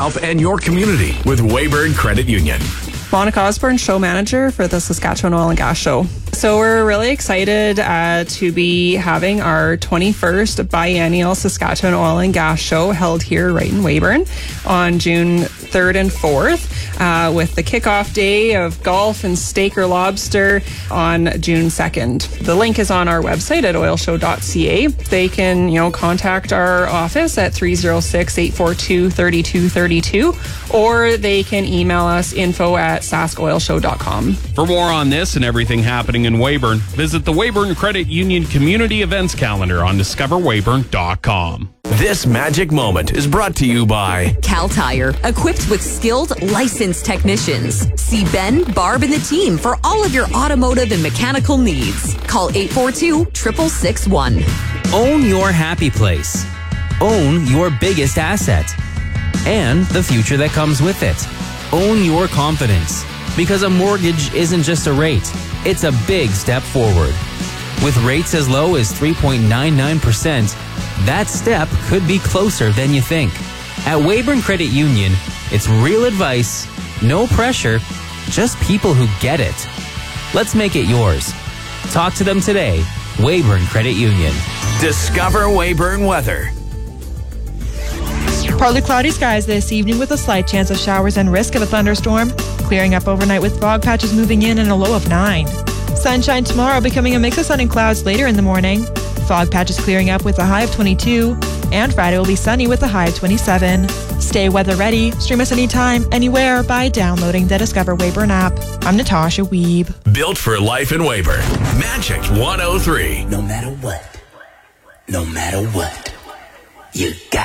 yourself and your community with Weyburn Credit Union. Monica Osborne, show manager for the Saskatchewan Oil and Gas Show. So we're really excited to be having our 21st biennial Saskatchewan Oil and Gas Show held here right in Weyburn on June 3rd and 4th with the kickoff day of golf and steak or lobster on June 2nd. The link is on our website at oilshow.ca. They can, contact our office at 306-842-3232 or they can email us info@saskoilshow.com. For more on this and everything happening in Weyburn, visit the Weyburn Credit Union Community Events Calendar on discoverweyburn.com. This magic moment is brought to you by Cal Tire, equipped with skilled, licensed technicians. See Ben, Barb, and the team for all of your automotive and mechanical needs. Call 842-6661. Own your happy place. Own your biggest asset. And the future that comes with it. Own your confidence. Because a mortgage isn't just a rate, it's a big step forward. With rates as low as 3.99%, that step could be closer than you think. At Weyburn Credit Union, it's real advice, no pressure, just people who get it. Let's make it yours. Talk to them today. Weyburn Credit Union. Discover Weyburn Weather. Partly cloudy skies this evening with a slight chance of showers and risk of a thunderstorm. Clearing up overnight with fog patches moving in and a low of 9. Sunshine tomorrow, becoming a mix of sun and clouds later in the morning. Fog patches clearing up with a high of 22. And Friday will be sunny with a high of 27. Stay weather ready. Stream us anytime, anywhere by downloading the Discover Weyburn app. I'm Natasha Weeb. Built for life in Weyburn. Magic 103. No matter what, you got